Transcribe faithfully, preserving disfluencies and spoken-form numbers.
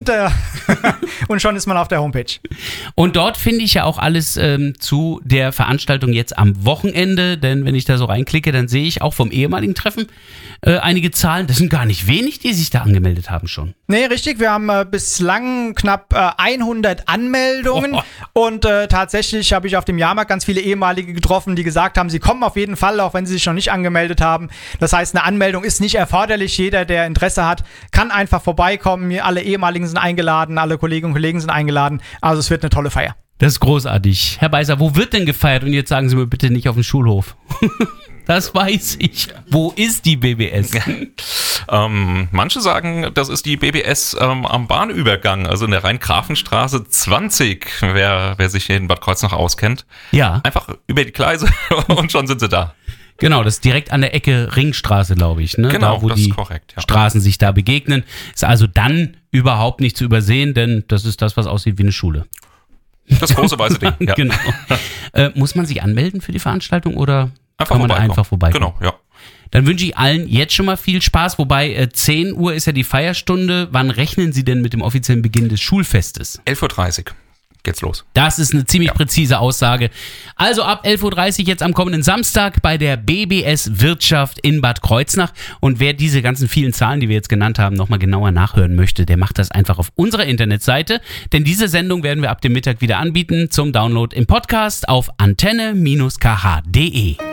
und, äh, und schon ist man auf der Homepage. Und dort finde ich ja auch alles ähm, zu der Veranstaltung jetzt am Wochenende, denn wenn ich da so reinklicke, dann sehe ich auch vom ehemaligen Treffen äh, einige Zahlen. Das sind gar nicht wenig, die sich da angemeldet haben schon. Nee, richtig. Wir haben äh, bislang knapp äh, hundert Anmeldungen oh. und äh, tatsächlich habe ich auf dem Jahrmarkt ganz viele ehemalige getroffen, die gesagt haben, sie kommen auf jeden Fall, auch wenn sie sich noch nicht angemeldet haben. Das heißt, eine Anmeldung ist nicht erforderlich. Jeder, der Interesse hat, kann einfach vorbeikommen. Alle ehemaligen sind eingeladen, alle Kolleginnen und Kollegen sind eingeladen. Also es wird eine tolle Feier. Das ist großartig. Herr Beiser, wo wird denn gefeiert? Und jetzt sagen Sie mir bitte nicht auf dem Schulhof. Das weiß ich. Wo ist die B B S? ähm, manche sagen, das ist die B B S ähm, am Bahnübergang, also in der Rhein-Grafenstraße zwanzig, wer, wer sich hier in Bad Kreuznach auskennt. Ja. Einfach über die Gleise und schon sind sie da. Genau, das ist direkt an der Ecke Ringstraße, glaube ich. Ne? Genau, da, wo das die ist korrekt. Ja. Straßen sich da begegnen. Ist also dann überhaupt nicht zu übersehen, denn das ist das, was aussieht wie eine Schule. Das große weiße Ding, ja. Genau. äh, muss man sich anmelden für die Veranstaltung oder einfach kann man einfach vorbeikommen? Genau, ja. Dann wünsche ich allen jetzt schon mal viel Spaß, wobei äh, zehn Uhr ist ja die Feierstunde. Wann rechnen Sie denn mit dem offiziellen Beginn des Schulfestes? elf Uhr dreißig geht's los. Das ist eine ziemlich ja. präzise Aussage. Also ab elf Uhr dreißig jetzt am kommenden Samstag bei der B B S Wirtschaft in Bad Kreuznach. Und wer diese ganzen vielen Zahlen, die wir jetzt genannt haben, nochmal genauer nachhören möchte, der macht das einfach auf unserer Internetseite. Denn diese Sendung werden wir ab dem Mittag wieder anbieten zum Download im Podcast auf antenne Bindestrich k h punkt d e.